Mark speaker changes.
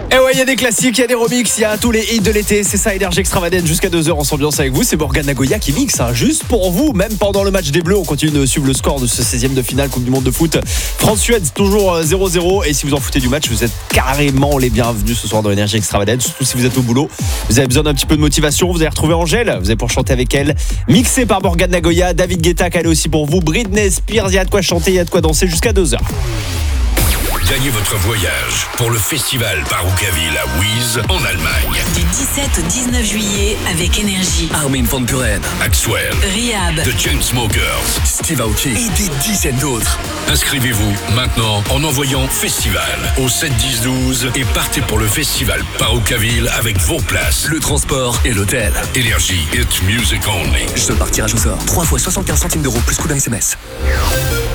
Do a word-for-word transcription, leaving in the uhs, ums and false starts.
Speaker 1: Et ouais, il y a des classiques, il y a des remixes, il y a tous les hits de l'été. C'est ça, Énergie Extravagance jusqu'à deux heures en s'ambiance avec vous. C'est Morgane Nagoya qui mixe, hein, juste pour vous. Même pendant le match des Bleus, on continue de suivre le score de ce seizième de finale Coupe du Monde de foot. France-Suède, toujours zéro zéro. Et si vous en foutez du match, vous êtes carrément les bienvenus ce soir dans Énergie Extravagance. Surtout si vous êtes au boulot. Vous avez besoin d'un petit peu de motivation. Vous allez retrouver Angèle. Vous allez pour chanter avec elle. Mixé par Morgane Nagoya. David Guetta, calé aussi pour vous. Britney Spears, il y a de quoi chanter, il y a de quoi danser jusqu'à deux heures.
Speaker 2: Gagnez votre voyage pour le festival Parookaville à Wies en Allemagne.
Speaker 3: Du dix-sept au dix-neuf juillet avec Énergie.
Speaker 4: Armin van Buuren,
Speaker 2: Axwell,
Speaker 3: Rehab,
Speaker 2: The Chainsmokers,
Speaker 4: Steve Aoki et des dizaines d'autres.
Speaker 2: Inscrivez-vous maintenant en envoyant Festival au sept dix douze et partez pour le festival Parookaville avec vos places.
Speaker 4: Le transport et l'hôtel.
Speaker 2: Énergie, it's music only.
Speaker 4: Seul par tirage au sort. trois fois soixante-quinze centimes d'euros plus coût d'un S M S.